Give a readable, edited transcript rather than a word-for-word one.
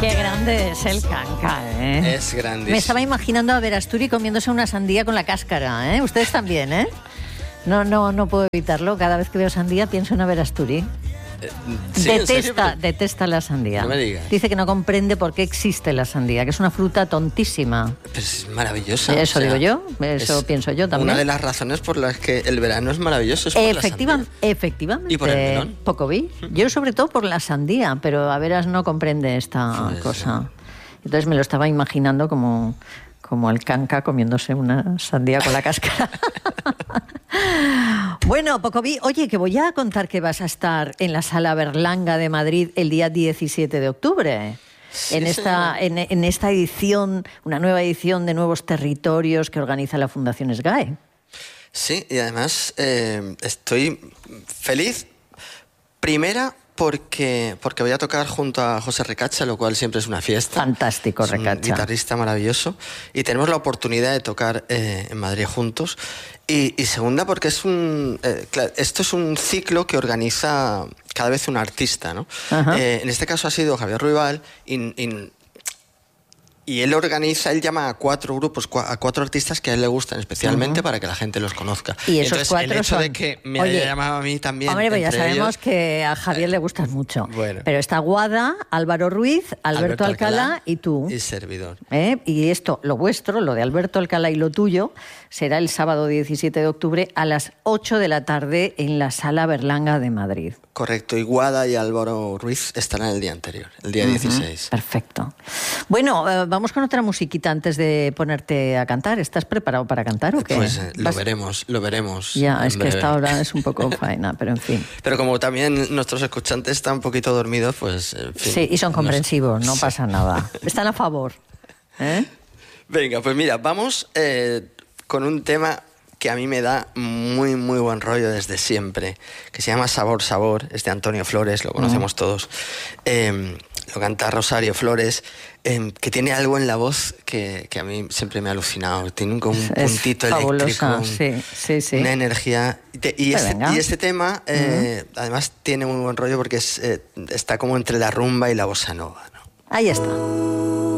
Qué grande es el canca, ¿eh? Es grandísimo. Me estaba imaginando a Verasturi comiéndose una sandía con la cáscara, ¿eh? Ustedes también, ¿eh? No puedo evitarlo. Cada vez que veo sandía pienso en Verasturi. ¿Sí, en serio? Detesta la sandía. No me digas. Dice que no comprende por qué existe la sandía, que es una fruta tontísima. Pero es maravillosa. Eso digo yo, eso pienso yo también. Una de las razones por las que el verano es maravilloso es por la sandía. Efectivamente. ¿Y por el melón? Poco vi. Yo sobre todo por la sandía, pero a veras no comprende esta Pues, cosa. Entonces me lo estaba imaginando como el canca comiéndose una sandía con la cáscara. Bueno, Pocoví, oye, que voy a contar que vas a estar en la Sala Berlanga de Madrid el día 17 de octubre. Sí, en esta edición, una nueva edición de Nuevos Territorios que organiza la Fundación SGAE. Sí, y además estoy feliz, primera, porque voy a tocar junto a José Recacha, lo cual siempre es una fiesta. Fantástico, Recacha. Es un guitarrista maravilloso. Y tenemos la oportunidad de tocar en Madrid juntos. Y segunda, porque esto es un ciclo que organiza cada vez un artista, ¿no? En este caso ha sido Javier Ruibal y él llama a 4 grupos, a 4 artistas que a él le gustan especialmente para que la gente los conozca. Y esos entonces, 4 el hecho son... de que me haya llamado a mí también. Hombre, pues ya entre sabemos ellos, que a Javier le gustas mucho. Bueno. Pero está Guada, Álvaro Ruiz, Alberto Alcalá y tú. Y servidor. Y esto, lo vuestro, lo de Alberto Alcalá y lo tuyo, será el sábado 17 de octubre a las 8 de la tarde en la Sala Berlanga de Madrid. Correcto, y Guada y Álvaro Ruiz estarán el día anterior, el día 16. Perfecto. Bueno, vamos con otra musiquita antes de ponerte a cantar. ¿Estás preparado para cantar o qué? Pues lo veremos. Ya, es breve. que esta hora es un poco faena, pero en fin. Pero como también nuestros escuchantes están un poquito dormidos, pues en fin. Sí, y son comprensivos, no pasa nada. Están a favor. Venga, pues mira, vamos con un tema que a mí me da muy, muy buen rollo desde siempre, que se llama Sabor, Sabor, es de Antonio Flores, lo conocemos todos. Lo canta Rosario Flores, que tiene algo en la voz que a mí siempre me ha alucinado. Tiene como un puntito eléctrico, sí. una energía. Y este tema, además, tiene muy buen rollo porque está como entre la rumba y la bossa nova, ¿no? Ahí está.